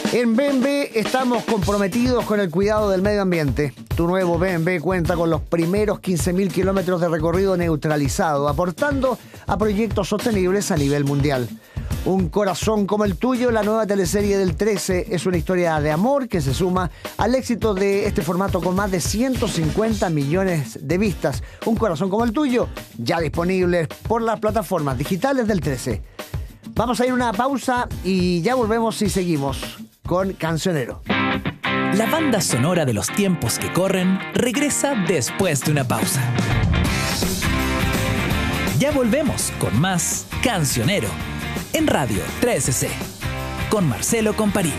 En BMW estamos comprometidos con el cuidado del medio ambiente. Tu nuevo BMW cuenta con los primeros 15.000 kilómetros de recorrido neutralizado, aportando a proyectos sostenibles a nivel mundial. Un corazón como el tuyo, la nueva teleserie del 13, es una historia de amor que se suma al éxito de este formato con más de 150 millones de vistas. Un corazón como el tuyo, ya disponible por las plataformas digitales del 13. Vamos a ir a una pausa y ya volvemos y seguimos con Cancionero. La banda sonora de los tiempos que corren regresa después de una pausa. Ya volvemos con más Cancionero en Radio 13C con Marcelo Comparini.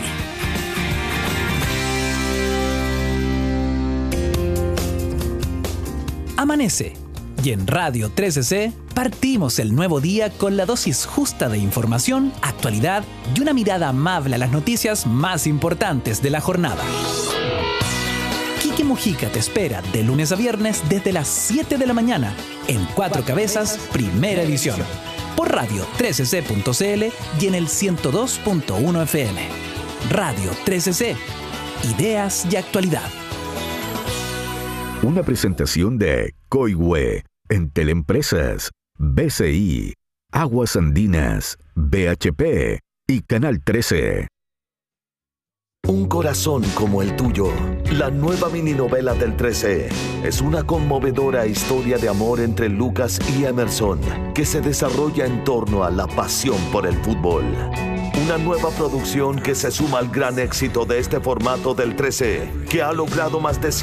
Amanece y en Radio 13C partimos el nuevo día con la dosis justa de información, actualidad y una mirada amable a las noticias más importantes de la jornada. Quique Mujica te espera de lunes a viernes desde las 7 de la mañana en Cuatro Cabezas, primera edición, por Radio 13C.cl y en el 102.1 FM. Radio 13C, ideas y actualidad. Una presentación de Coihue, Entel Empresas, BCI, Aguas Andinas, BHP y Canal 13. Un corazón como el tuyo, la nueva mininovela del 13, es una conmovedora historia de amor entre Lucas y Emerson, que se desarrolla en torno a la pasión por el fútbol. Una nueva producción que se suma al gran éxito de este formato del 13, que ha logrado más de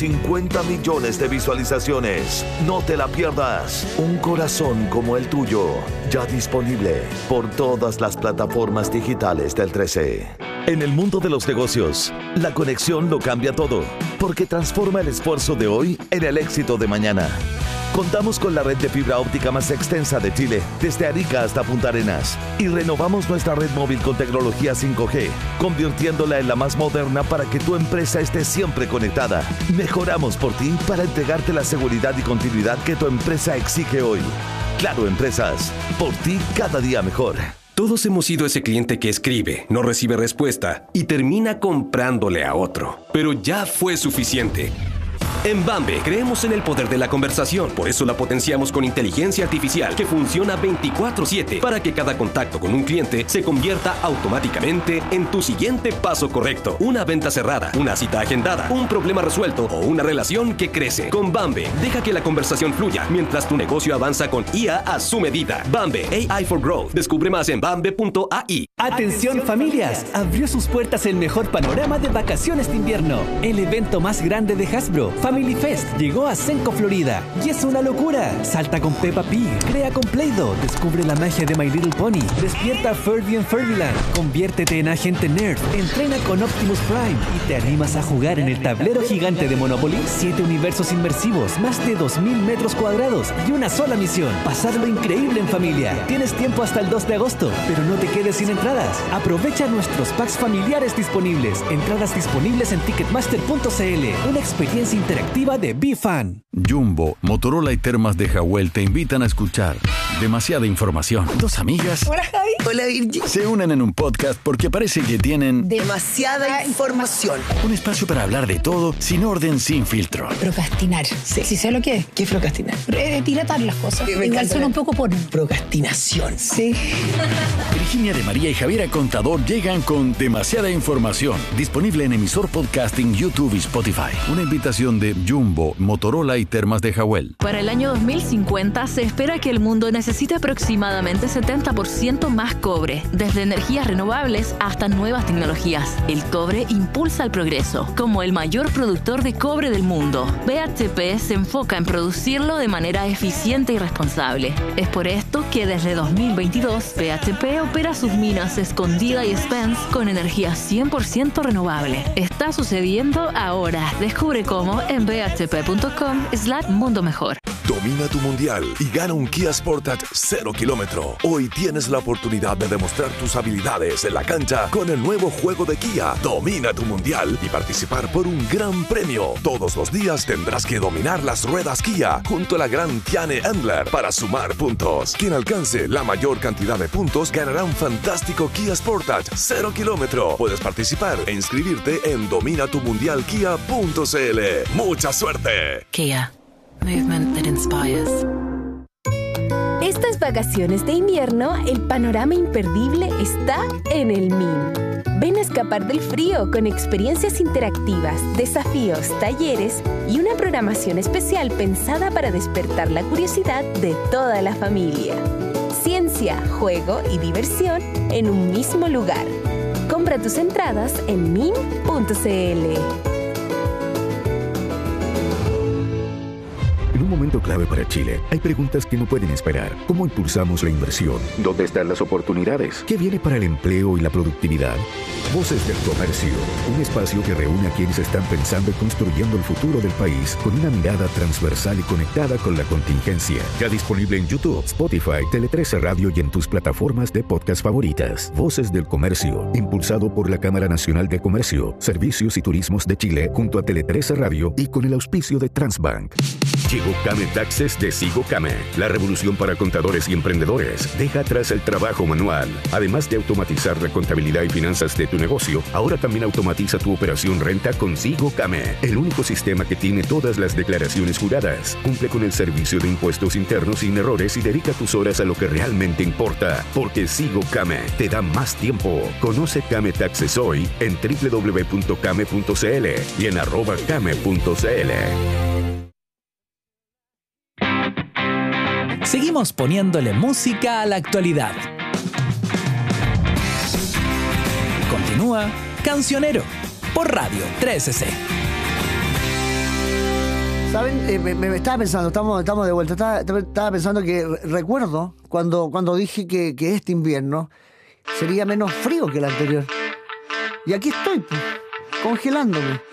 150 millones de visualizaciones. No te la pierdas. Un corazón como el tuyo, ya disponible por todas las plataformas digitales del 13. En el mundo de los negocios, la conexión lo cambia todo, porque transforma el esfuerzo de hoy en el éxito de mañana. Contamos con la red de fibra óptica más extensa de Chile, desde Arica hasta Punta Arenas, y renovamos nuestra red móvil con tecnología 5G, convirtiéndola en la más moderna para que tu empresa esté siempre conectada. Mejoramos por ti para entregarte la seguridad y continuidad que tu empresa exige hoy. Claro, Empresas, por ti cada día mejor. Todos hemos sido ese cliente que escribe, no recibe respuesta y termina comprándole a otro. Pero ya fue suficiente. En Bambe creemos en el poder de la conversación, por eso la potenciamos con inteligencia artificial que funciona 24/7 para que cada contacto con un cliente se convierta automáticamente en tu siguiente paso correcto. Una venta cerrada, una cita agendada, un problema resuelto o una relación que crece. Con Bambe, deja que la conversación fluya mientras tu negocio avanza con IA a su medida. Bambe, AI for Growth. Descubre más en bambe.ai. Atención familias, abrió sus puertas el mejor panorama de vacaciones de invierno. El evento más grande de Hasbro, Family Fest, llegó a Senco, Florida. Y es una locura. Salta con Peppa Pig, crea con Play-Doh, descubre la magia de My Little Pony, despierta a Furby en Furbyland, conviértete en agente nerd, entrena con Optimus Prime y te animas a jugar en el tablero gigante de Monopoly. 7 universos inmersivos, más de 2.000 metros cuadrados y una sola misión: pasarlo increíble en familia. Tienes tiempo hasta el 2 de agosto, pero no te quedes sin entradas. Aprovecha nuestros packs familiares disponibles. Entradas disponibles en Ticketmaster.cl. Una experiencia interactiva de BeFan. Jumbo, Motorola y Termas de Jahuel te invitan a escuchar demasiada información. Dos amigas. Hola, Javi. Hola, Virgi. Se unen en un podcast porque parece que tienen demasiada información. Un espacio para hablar de todo, sin orden, sin filtro. Procrastinar. Sí. ¿Sí sé lo que es? ¿Qué es procrastinar? Dilatar las cosas. Igual suena un poco porno. Procrastinación. Sí. Virginia de María y Javiera Contador llegan con demasiada información. Disponible en emisor podcasting, YouTube y Spotify. Una invitación de Jumbo, Motorola y Termas de Jahuel. Para el año 2050 se espera que el mundo necesite aproximadamente 70% más cobre, desde energías renovables hasta nuevas tecnologías. El cobre impulsa el progreso. Como el mayor productor de cobre del mundo, BHP se enfoca en producirlo de manera eficiente y responsable. Es por esto que desde 2022 BHP opera sus minas Escondida y Spence con energía 100% renovable. Está sucediendo ahora. Descubre cómo en bhp.com/mundo mejor. Domina tu mundial y gana un Kia Sportage 0 kilómetro. Hoy tienes la oportunidad de demostrar tus habilidades en la cancha con el nuevo juego de Kia. Domina tu mundial y participar por un gran premio. Todos los días tendrás que dominar las ruedas Kia junto a la gran Tiane Endler para sumar puntos. Quien alcance la mayor cantidad de puntos ganará un fantástico Kia Sportage 0 kilómetro. Puedes participar e inscribirte en dominatumuncialkia.cl. ¡Mucha suerte! Kia. Movement that inspires. Estas vacaciones de invierno, el panorama imperdible está en el MIN. Ven a escapar del frío con experiencias interactivas, desafíos, talleres y una programación especial pensada para despertar la curiosidad de toda la familia. Ciencia, juego y diversión en un mismo lugar. Compra tus entradas en min.cl. En un momento clave para Chile, hay preguntas que no pueden esperar. ¿Cómo impulsamos la inversión? ¿Dónde están las oportunidades? ¿Qué viene para el empleo y la productividad? Voces del Comercio, un espacio que reúne a quienes están pensando y construyendo el futuro del país con una mirada transversal y conectada con la contingencia. Ya disponible en YouTube, Spotify, Tele 13 Radio y en tus plataformas de podcast favoritas. Voces del Comercio, impulsado por la Cámara Nacional de Comercio, Servicios y Turismos de Chile, junto a Tele 13 Radio y con el auspicio de Transbank. Llegó Kame Taxes de Sigo Kame, la revolución para contadores y emprendedores. Deja atrás el trabajo manual. Además de automatizar la contabilidad y finanzas de tu negocio, ahora también automatiza tu operación renta con Sigo Kame, el único sistema que tiene todas las declaraciones juradas. Cumple con el servicio de impuestos internos sin errores y dedica tus horas a lo que realmente importa, porque Sigo Kame te da más tiempo. Conoce Kame Taxes hoy en www.kame.cl y en @kame.cl. Seguimos poniéndole música a la actualidad. Continúa Cancionero por Radio 13C. ¿Saben? Me estaba pensando, estamos de vuelta, estaba pensando que recuerdo cuando dije que este invierno sería menos frío que el anterior. Y aquí estoy, congelándome.